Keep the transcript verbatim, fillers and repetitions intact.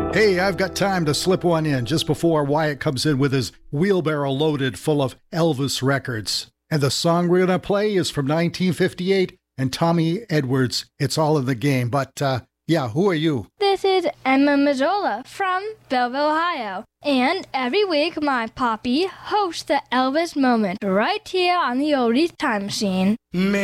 Hey, I've got time to slip one in just before Wyatt comes in with his wheelbarrow loaded full of Elvis records. And the song we're going to play is from nineteen fifty-eight and Tommy Edwards, It's All in the Game. But, uh, yeah, who are you? This is Emma Mazzola from Belleville, Ohio. And every week, my poppy hosts the Elvis Moment right here on the Oldies Time Machine.